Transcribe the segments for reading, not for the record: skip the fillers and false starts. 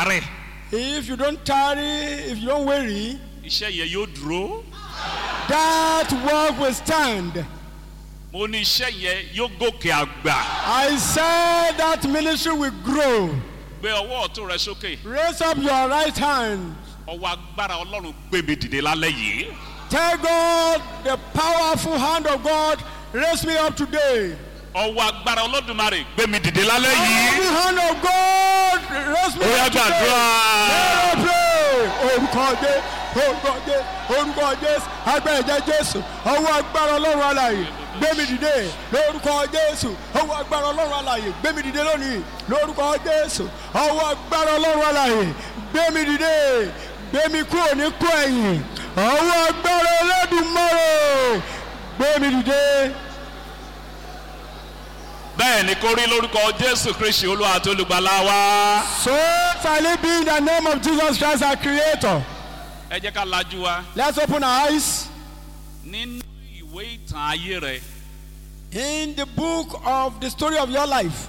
sáré. If you don't tarry, if you don't worry, Iṣẹ́ yẹn yóò dúró. that work will stand. Mo ní iṣẹ́ yẹn yóò gòkè àgbà. I said that ministry will grow. Gbé ọwọ́ ọ̀tún rẹ sókè. Raise up your right hand. Ọwọ́ agbára Ọlọ́run gbé mi dìde lálẹ́ yìí. Tell God, the powerful hand of God, raise me up today. Ọwọ́ agbára Olódùmarè gbé mi dìde lálẹ́ yìí. The hand of God, raise me Ó yá up today. gbàdúrà. Orúkọ Jésù, orúkọ Jésù, orúkọ Jésù, agbára ẹ̀jẹ̀ Jésù, ọwọ́ agbára Ọlọ́run alààyè, gbé mi dìde lórúkọ Jésù, ọwọ́ agbára Ọlọ́run alààyè, gbé mi dìde lónìí lórúkọ Jésù, ọwọ́ agbára Ọlọ́run alààyè, gbé mi dìde, gbé mi kúrò ní kú ẹ̀yìn, ọwọ́ agbára Olódùmarè, gbé mi dìde. Bẹ́ẹ̀ ni kó rí lórúkọ Jésù Kristi Olúwa àti Olùgbàlà wa. So shall it be in the name of Jesus Christ our Creator. Ẹ jẹ́ ká lajú wa. Let's open our eyes. Nínú ìwé ìtàn ayé rẹ̀, In the book of the story of your life,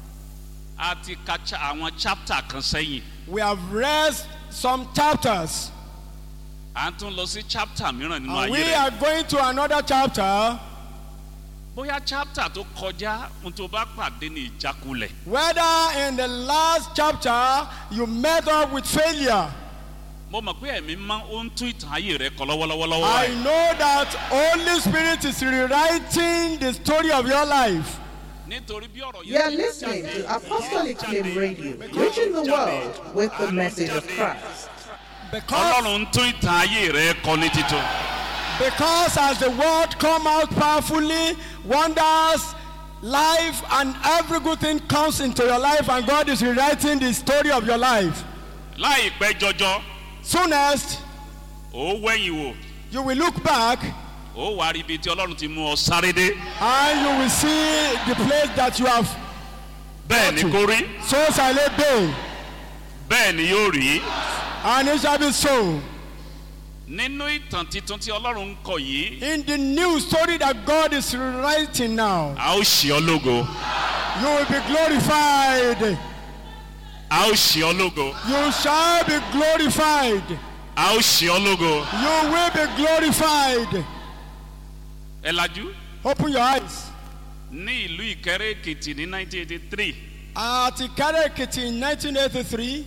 a ti ka àwọn chapter kan sẹ́yìn. we have read some chapters. À ń tún lọ sí chapter mìíràn nínú And ayé we rẹ̀. are going to another chapter. Bóyá chapter tó kọjá ohun tó bá pàdé ní ìjákulẹ̀. Whether in the last chapter you met up with failure. Mo mọ̀ pé ẹ̀mí máa ń tún ìtàn ayé rẹ̀ kọ lọ́wọ́lọ́wọ́. I know that Holy Spirit is rewriting the story of your life. Nítorí bí ọ̀rọ̀ You are listening to Apostolic Flame Radio, reaching the world with the message of Christ. Ọlọ́run ń tún ìtàn ayé rẹ̀ kọ ní títún. Because as the word come out powerfully, wonders, life and every good thing comes into your life, and God is rewriting the story of your life. Láìpẹ́ jọjọ, Soonest, ó wẹ̀yìn wò, you will look back ó wá rí ibi tí Ọlọ́run ti mú ọ sáré dé. and you will see the place that you have. Bẹ́ẹ̀ ni kó rí, So shall it be, bẹ́ẹ̀ ni yóò rí. and it shall be so. Nínú ìtàn titun tí Ọlọ́run ń kọ yìí, In the new story that God is rewriting now, a ó ṣe ọ́ lógo. you will be glorified. A ó ṣe ọ́ lógo. You shall be glorified. A ó ṣe ọ́ lógo. You will be glorified. Ẹ lajú. Open your eyes. Ní ìlú Ìkẹrẹ Èkìtì ní 1983, At Ikare Ekiti in 1983,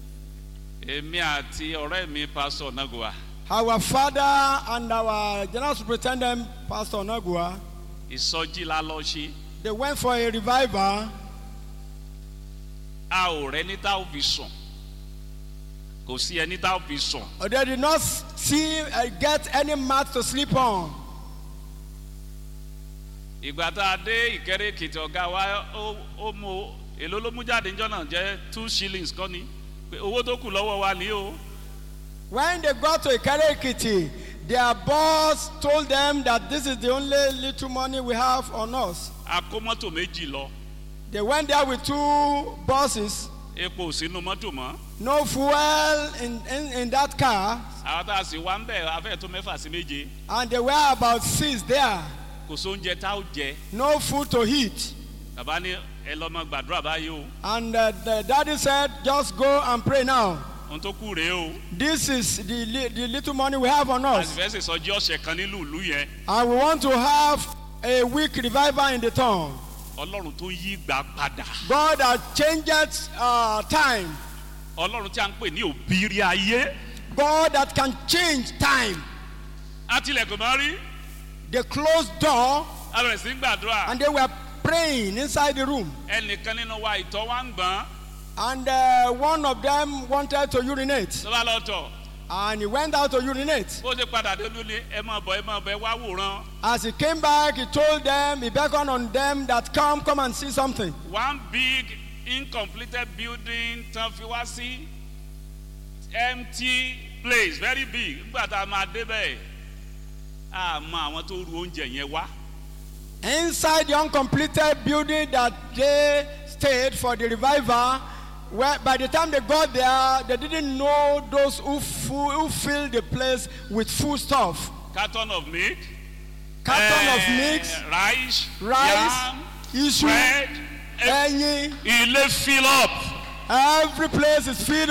èmi àti ọ̀rẹ́ mi Pastor Nagua, our father and our general superintendent, Pastor Nagua, ìsọjí la lọ ṣe. they went for a revival. A ò rẹ́ni tá ò fi sùn. Kò sí ẹni tá ò fi sùn. They did not get any mat to sleep on. Ìgbà tá a dé Ìkẹrẹ Èkìtì, ọ̀gá wa ó mú èló ló mú jáde níjọ́ náà jẹ́ 2 shillings kọ́ ni. Pé owó tó kù lọ́wọ́ wa ní o. When they got to Ikare Ekiti, their boss told them that this is the only little money we have on us. A kó mọ́tò méjì lọ. They went there with 2 buses, Epo ò sínú mọ́tò mọ́. no fuel in that car, Àwọn tá a sì wá ń bẹ̀ afẹ́ tó mẹ́fà sí méje. and there were about 6 there. Kò sóúnjẹ tá ò jẹ. No food to eat. Bàbá ní ẹ lọ mọ gbàdúrà báyìí o. And the daddy said, just go and pray now. Ohun tó kù rèé o. This is the little money we have on A sì us. fẹ́ ṣèsọjí ọ̀sẹ̀ kan nílùú ìlú yẹn. And we want to have a week revival in the town. Ọlọ́run tó yí ìgbà padà. God has changed time. Ọlọ́run tí a ń pè ní òbírí ayé. God that can change time. Àtìlẹ̀kùn máa rí. They closed door A bẹ̀rẹ̀ sí gbàdúrà. and they were praying inside the room. Ẹnìkan nínú wa ìtọ̀ wa ń gbọ̀n. And one of them wanted to urinate. Tó bá lọ tọ̀. And he went out to urinate. Bó ṣe padà dé lórí ẹ máa bọ̀ ẹ wá wòran. As he came back, he told them, he beckoned on them that come and see something. One big incompleted building tán fi wá sí empty place very big. Nígbà tá a máa dé bẹ́ẹ̀, a mọ àwọn tó ru oúnjẹ yẹn wá. Inside the uncompleted building that they stayed for the revival, where by the time they got there, they didn't know those who filled the place with food stuff. Carton of milk, Carton of mix, rice, rice, yam, issue, bread, ẹyin. ilé fill up. Every place is filled